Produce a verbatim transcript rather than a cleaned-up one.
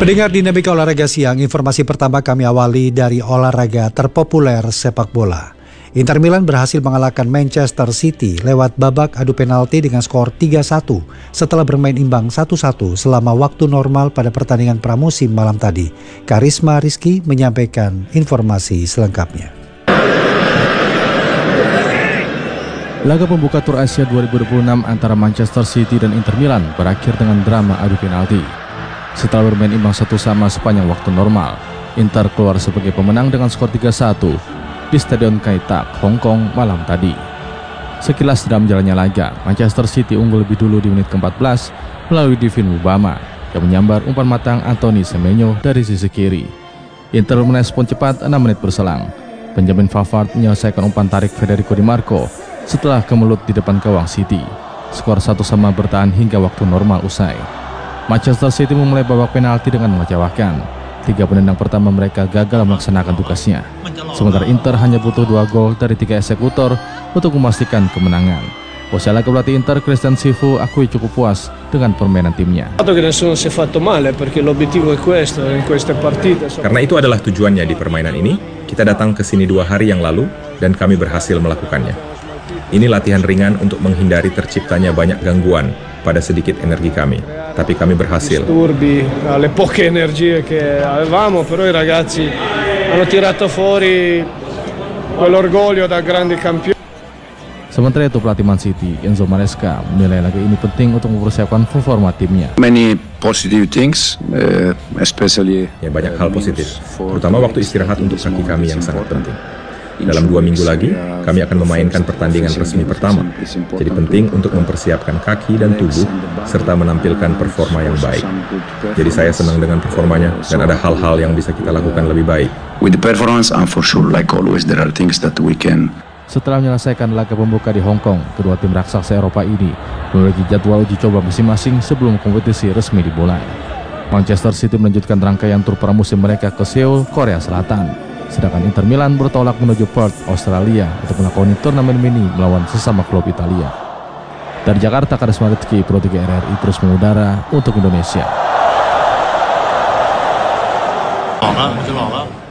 Pendengar Dinamika Olahraga Siang, informasi pertama kami awali dari olahraga terpopuler sepak bola. Inter Milan berhasil mengalahkan Manchester City lewat babak adu penalti dengan skor tiga satu setelah bermain imbang satu satu selama waktu normal pada pertandingan pramusim malam tadi. Karisma Rizky menyampaikan informasi selengkapnya. Laga pembuka Tur Asia dua ribu dua puluh enam antara Manchester City dan Inter Milan berakhir dengan drama adu penalti. Setelah bermain imbang satu sama sepanjang waktu normal, Inter keluar sebagai pemenang dengan skor tiga satu di Stadion Kai Tak, Hong Kong malam tadi. Sekilas dalam jalannya laga, Manchester City unggul lebih dulu di menit keempat belas melalui Divin Mubama yang menyambar umpan matang Anthony Semenyo dari sisi kiri. Inter merespon cepat enam menit berselang. Benjamin Pavard menyelesaikan umpan tarik Federico Di Marco setelah kemelut di depan gawang City. Skor satu sama bertahan hingga waktu normal usai. Manchester City memulai babak penalti dengan mengecewakan. Tiga penendang pertama mereka gagal melaksanakan tugasnya. Sementara Inter hanya butuh dua gol dari tiga eksekutor untuk memastikan kemenangan. Bos laga pelatih Inter, Christian Sifu, akui cukup puas dengan permainan timnya. Karena itu adalah tujuannya di permainan ini. Kita datang ke sini dua hari yang lalu dan kami berhasil melakukannya. Ini latihan ringan untuk menghindari terciptanya banyak gangguan pada sedikit energi kami, tapi kami berhasil. Alle poche energie che avevamo, però i ragazzi hanno tirato fuori quell'orgoglio da grandi campioni. Sementara itu pelatih Man City, Enzo Maresca, menilai laga ini penting untuk mempersiapkan performa timnya. Many positive things, uh, especially ya, banyak hal positif, terutama waktu istirahat untuk kaki kami yang sangat penting. Dalam dua minggu lagi, kami akan memainkan pertandingan resmi pertama. Jadi penting untuk mempersiapkan kaki dan tubuh, serta menampilkan performa yang baik. Jadi saya senang dengan performanya, dan ada hal-hal yang bisa kita lakukan lebih baik. With the performance, and for sure, like always, there are things that we can. Setelah menyelesaikan laga pembuka di Hong Kong, kedua tim raksasa Eropa ini memiliki jadwal uji coba masing-masing sebelum kompetisi resmi dimulai. Manchester City melanjutkan rangkaian tur pramusim mereka ke Seoul, Korea Selatan. Sedangkan Inter Milan bertolak menuju Perth, Australia untuk melakoni turnamen mini melawan sesama klub Italia. Dari Jakarta, Karisma Rizky, Pro tiga R R I terus mengudara untuk Indonesia.